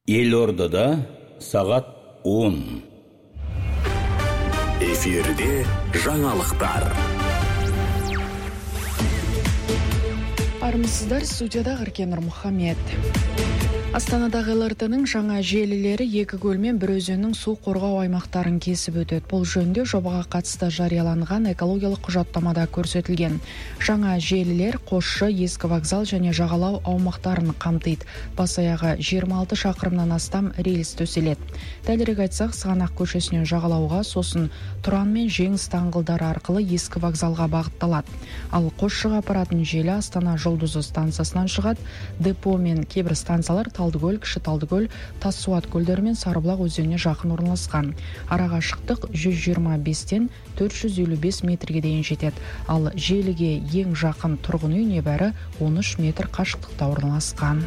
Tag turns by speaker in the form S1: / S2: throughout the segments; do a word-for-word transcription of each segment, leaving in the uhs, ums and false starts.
S1: Елордада сағат он.
S2: Эфирде жаңалықтар.
S3: Армысыздар, студияда Ғыркенұр Мұхаммед. Астанадағы эл эр тэ-ның жаңа желілері екі көл мен бір өзеннің су қорғау аймақтарын кесіп өтеді. Бұл жөнінде жобаға қатысты жарияланған экологиялық құжаттамада көрсетілген. Жаңа желілер Қосшы, Ескі вокзал және жағалау аумақтарын қамтиды. Бас аяғы жиырма алты шақырымнан астам рельс төселеді. Дәлірек айтсақ, Сығанақ көшесінен жағалауға, сосын Тұран мен Жеңіс даңғылдары арқылы Ескі вокзалға бағытталады. Ал Қосшыға апаратын желі Астана Жұлдызы станциясынан шығады. Депо мен кейбір станциялар Талдыкөл, Кіші Талдыкөл, Тассуат көлдері мен Сарыбұлақ өзеніне жақын орналасқан. Арақашықтық жүз жиырма бестен төрт жүз елу бес метрге дейін жетеді. Ал желіге ең жақын тұрғын үй небәрі он үш метр қашықтықта орналасқан.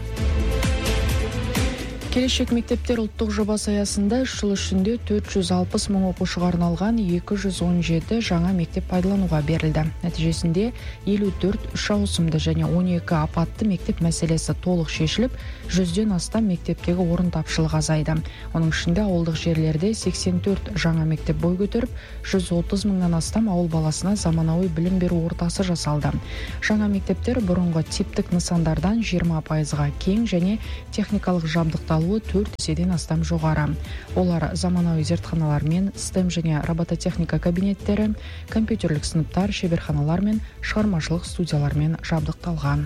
S3: Келешек мектептер ұлттық жобасы аясында үш жыл ішінде төрт жүз алпыс мың оқушыға арналған екі жүз он жеті жаңа мектеп пайдалануға берілді. Нәтижесінде елу төрт үш ауысымды және он екі апатты мектеп мәселесі толық шешіліп, жүзден астам мектептегі орын тапшылығы азайды. Оның ішінде ауылдық жерлерде сексен төрт жаңа мектеп бой көтеріп, жүз отыз мыңнан астам ауыл баласына заманауи білім беру ортасы жасалды. Жаңа мектептер бұрынғы типтік нысандардан жиырма пайызға кең және техникалық жабдықталуы төрт еседен астам жоғары. Олар заманауи зертханалар мен стем және робототехника кабинеттері, компьютерлік сыныптар, шеберханалар мен шығармашылық студиялармен жабдықталған.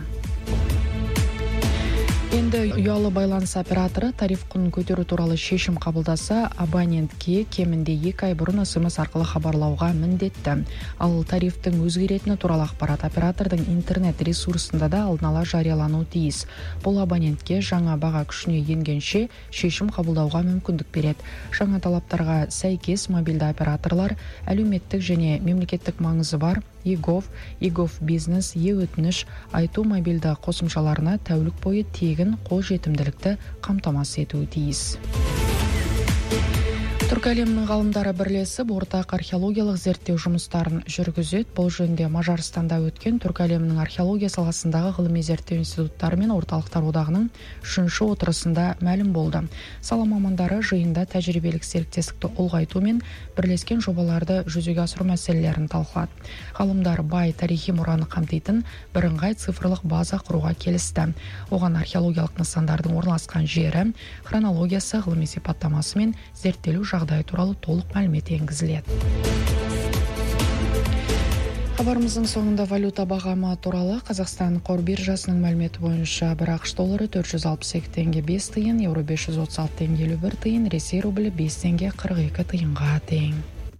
S3: Енді ұялы байланыс операторы тариф құнын көтеру туралы шешім қабылдаса, абонентке кемінде екі ай бұрын смс арқылы хабарлауға міндетті. Ал тарифтің өзгеретіні туралы ақпарат оператордың интернет ресурсында да алдын ала жариялануы тиіс. Бұл абонентке жаңа баға күшіне енгенше шешім қабылдауға мүмкіндік береді. Жаңа талаптарға сәйкес мобильді операторлар әлеуметтік және мемлекеттік маңызы бар e-gov, e-gov бизнес, e-өтініш, айту мобильді қосымшаларына тәулік бойы тегін қол жетімділікті қамтамасыз етуі тиіс. Түркі әлемінің ғалымдары бірлесіп ортақ археологиялық зерттеу жұмыстарын жүргізеді. Бұл жөнінде Мажарстанда өткен Түркі әлемінің археология саласындағы ғылыми зерттеу институттары мен орталықтар одағының үшінші отырысында мәлім болды. Сала мамандары жиында тәжірибелік серіктестікті ұлғайту мен бірлескен жобаларды жүзеге асыру мәселелерін талқылады. Ғалымдар бай тарихи мұраны қамтитын бірыңғай цифрлық база құруға келісті. Оған археологиялық нысандардың орналасқан жері, хронологиясы, ғылыми сипаттамасы мен зерттелу жағдай туралы толық мәлімет енгізіледі. Хабарымыздың соңында валюта бағамы туралы. Қазақстан қор биржасының мәліметі бойынша бір ақш доллары төрт жүз алпыс екі теңге бес тиын, еуро бес жүз отыз алты теңге елу бір тиын, Ресей рублі бес теңге қырық екі тиынға тең.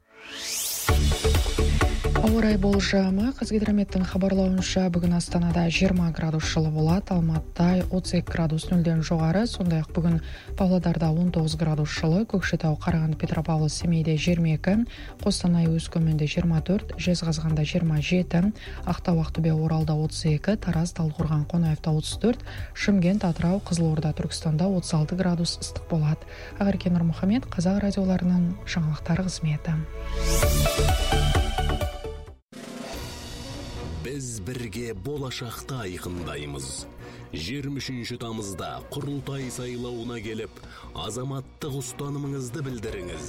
S3: Ауа райы болжамы. Қазгидрометтің хабарлауынша бүгін Астанада жиырма градус жылы болады, Алматыда отыз екі градус нөлден жоғары, сондай-ақ бүгін Павлодарда он тоғыз градус жылы, Көкшетау, Қарағанды, Петропавл, Семейде жиырма екі, Қостанай, Өскеменде жиырма төрт, Жезқазғанда жиырма жеті, Ақтау, Ақтөбе, Оралда отыз екі, Тараз, Талдықорған, Қонаевта отыз төрт, Шымкент, Атырау, Қызылорда, Түркістанда отыз алты градус ыстық болады. Ғыркенұр Мұхаммед, Қазақ радиоларының жаңалықтары қызметі.
S2: Біз бірге болашақта айқындаймыз. жиырма үшінші тамызда құрылтай сайлауына келіп, азаматтық ұстанымыңызды білдіріңіз.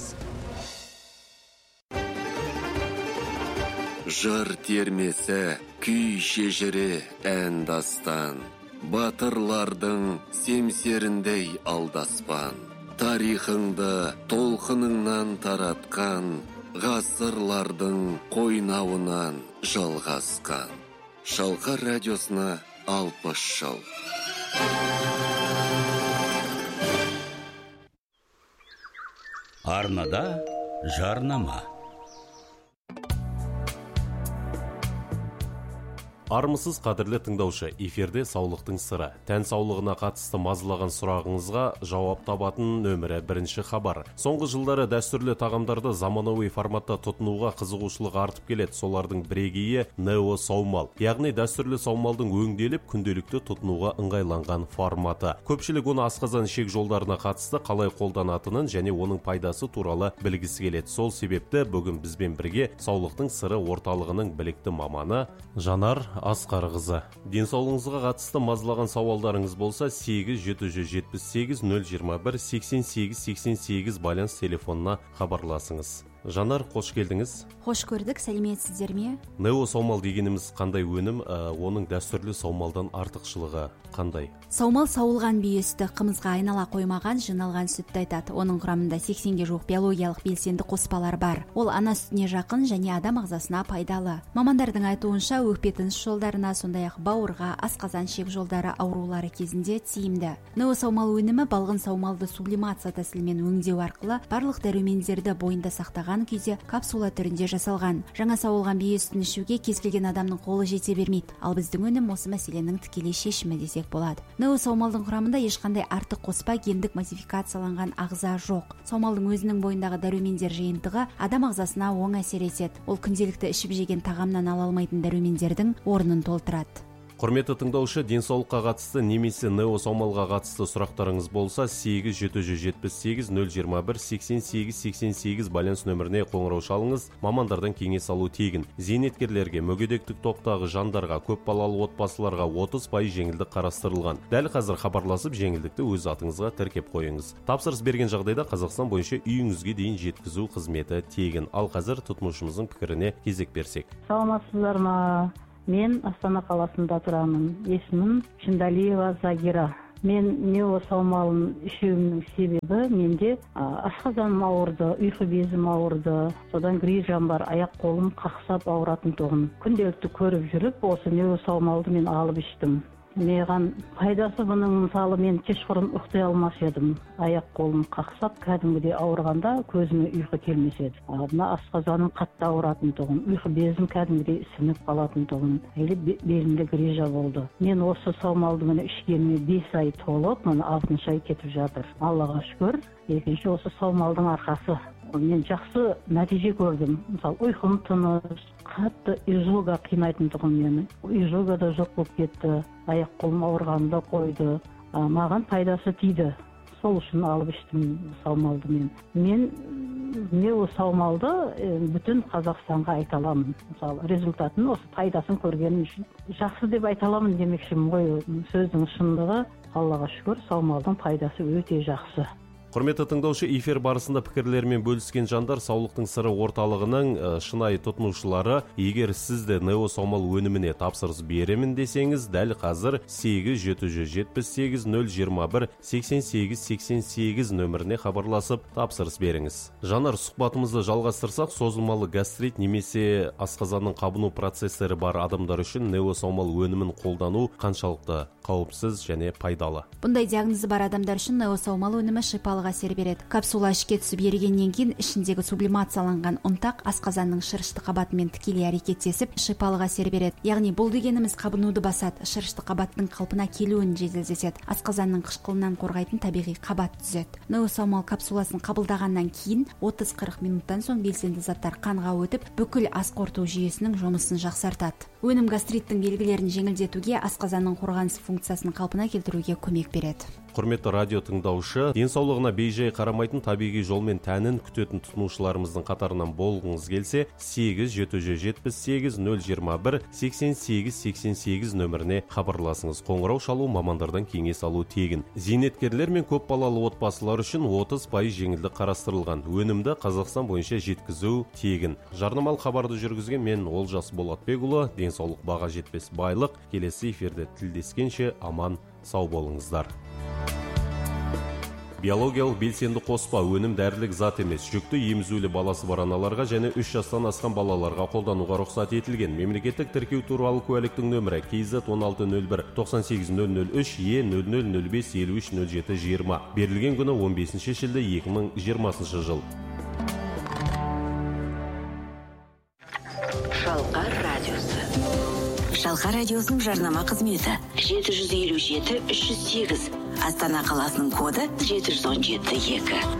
S2: Жыр термесі, күй шежірі, ән дастан, батырлардың семсеріндей алдаспан, тарихыңды толқыныңнан таратқан, ғасырлардың қойнауынан жалғасқан. Шалқар радиосына алпыс жыл.
S1: Арнада жарнама.
S4: Армысыз қадірлі тыңдаушы, эфирде саулықтың сыры. Тән саулығына қатысты мазылаған сұрағыңызға жауап табатын нөмірі бірінші хабар. Соңғы жылдары дәстүрлі тағамдарды заманауи форматта тұтынуға қызығушылық артып келеді. Солардың бірегейі нео саумал. Яғни дәстүрлі саумалдың өңделіп, күнделікті тұтынуға ыңғайланған форматы. Көпшілік оны асқазан ішек жолдарына қатысты қалай қолданатынын және оның пайдасы туралы білгісі келеді. Сол себепті бүгін бізбен бірге саулықтың сыры орталығының білікті маманы Жанар Асқарқызы. Денсаулығыңызға қатысты мазалаған сауалдарыңыз болса, сегіз жеті жүз жетпіс сегіз нөл жиырма бір сексен сегіз сексен сегіз байланыс телефонына хабарласыңыз. Жанар, қош келдіңіз.
S5: Қош көрдік, сәлеметсіздер ме?
S4: Нео саумал дегеніміз қандай өнім, оның дәстүрлі саумалдан артықшылығы қандай?
S5: Саумал сауылған бие сүті, қымызға айнала қоймаған жиналған сүтті айтады. Оның құрамында сексенге жуық биологиялық белсенді қоспалар бар. Ол ана сүтіне жақын және адам ағзасына пайдалы. Мамандардың айтуынша өкпе тыныс жолдарына, сондай-ақ бауырға, асқазан ішек жолдары аурулары кезінде тиімді. Нео саумал өнімі балғын саумалды сублимация тәсілімен өңдеу арқылы барлық дәрумендерді бойында сақтаған күйде капсула түрінде жасалған. Жаңа сауылған бие сүтін ішуге кез келген адамның қолы жете бермейді. Ал біздің өнім осы мәселенің тікелей шешімі десек болады. Нео саумалдың құрамында ешқандай артық қоспа, гендік модификацияланған ағза жоқ. Саумалдың өзінің бойындағы дәрумендер жиынтығы адам ағзасына оң әсер етеді. Ол күнделікті ішіп жеген тағамнан ала алмайтын дәрумендердің орнын толтырады.
S4: Құрметті тыңдаушы, денсаулыққа қатысты немесе нео саумалға қатысты сұрақтарыңыз болса, сегіз жеті жүз жетпіс сегіз нөл жиырма бір сексен сегіз сексен сегіз байланыс нөміріне қоңырау шалыңыз. Мамандардан кеңес алу тегін. Зейнеткерлерге, мүгедектік топтағы жандарға, көп балалы отбасыларға отыз пайыз жеңілдік қарастырылған. Дәл қазір хабарласып, жеңілдікті өз атыңызға тіркеп қойыңыз. Тапсырыс берген жағдайда Қазақстан бойынша үйіңізге дейін жеткізу қызметі тегін. Ал қазір тұтынушымыздың пікіріне кезек берсек.
S6: Саламатсыздар ма? Мен Астана қаласында тұрамын. Есімім Шындалиева Загира. Мен нео саумалын ішуімнің себебі менде асқазаным ауырды, ұйқы безім ауырды, содан грижам бар, аяқ қолым қақсап ауыратын тұғын. Күнделікті көріп жүріп, осы нео саумалды мен алып іштім. Маған пайдасы бұның, мысалы мен кешқұрым ұйықтай алмас едім. Аяқ қолым қақсап, кәдімгідей ауырғанда көзіме ұйқы келмес еді. Мына асқазаным қатты ауыратын тұғын, ұйқы безім кәдімгідей ісініп қалатын тұғын. Әлі белімде грижа болды. Мен осы саумалды мені ішкеніме бес ай толып, мені алтыншы ай кетіп жатыр. Аллаға шүкір. Екінші осы саумалдың арқасы. Мен жақсы нәтиже көрдім. Мысалы, ұйқым тыныш, қатты изжога қимайтын тұғын мені. Изжога да жоқ болып кетті. Аяқ қолым ауырғанды қойды. Маған пайдасы тиді. Сол үшін алып іштім саумалды мен. Мен нео саумалды бүтін Қазақстанға айта аламын. Мысалы, результатын осы пайдасын көргенім үшін жақсы деп айта аламын демекшімін ғой. Сөздің шындығы, Аллаға шүкір, саумалдың пайдасы өте жақсы.
S4: Құрметті тыңдаушы, эфир барысында пікірлермен бөліскен жандар саулықтың сыры орталығының шынайы тұтынушылары. Егер сізді нео саумал өніміне тапсырыс беремін десеңіз, дәл қазір сегіз жеті жүз жетпіс сегіз нөл жиырма бір сексен сегіз сексен сегіз нөміріне хабарласып тапсырыс беріңіз. Жанар, сұхбатымызды жалғастырсақ, созылмалы гастрит немесе асқазанның қабыну процестері бар адамдар үшін нео саумал өнімін қолдану қаншалықты қауіпсіз және пайдалы?
S5: Бұндай диагнозы бар адамдар үшін нео саумал өнімі шипалық әсер береді. Капсула ішке түсіп ерігеннен кейін ішіндегі сублимацияланған ұнтақ асқазанның шырышты қабатымен тікелей әрекеттесіп шипалық әсер береді. Яғни бұл дегеніміз қабынуды басады, шырышты қабаттың қалпына келуін жеделдетеді, асқазанның қышқылынан қорғайтын табиғи қабат түзеді. Нео саумал капсуласын қабылдағаннан кейін отыз қырық минуттан соң белсенді заттар қанға өтіп, бүкіл ас қорыту жүйесінің жұмысын жақсартады. Өнім гастриттің белгілерін жеңілдетуге, асқазанның қорғаныс функциясын қалпына келтіруге көмек береді.
S4: Құрметті радио тыңдаушы, денсаулығына бей-жай қарамайтын табиғи жолмен тәнін күтетін тұтынушыларымыздың қатарынан болғыңыз келсе, сегіз жеті жүз жетпіс сегіз нөл жиырма бір сексен сегіз сексен сегіз нөміріне хабарласыңыз. Қоңырау шалу, мамандардан кеңес алу тегін. Зейнеткерлер мен көп балалы отбасылар үшін отыз пайыз жеңілдік қарастырылған. Өнімді Қазақстан бойынша жеткізу тегін. Жарнамалық хабарды жүргізген мен Олжас Болатбекұлы. Денсаулық баға жетпес байлық. Келесі эфирде тілдескенше аман сау болыңыздар. Биологиялық белсенді қоспа өнім дәрілік зат емес, жүкті емізулі баласы бар аналарға және үш жастан асқан балаларға қолдануға рұқсат етілген. Мемлекеттік тіркеу туралы куәліктің нөмірі кей зет он алты нөл бір тоқсан сегіз нөл нөл үш е нөл нөл нөл бес елу үш нөл жеті жиырма. Берілген күні он бесінші шілде екі мың жиырмасыншы жыл.
S7: Шалқар радиосы. Шалқар радиосының жарнама қызметі жеті жүз елу жеті үш жүз сегіз. Астана қаласының коды жеті жүз он жеті екі.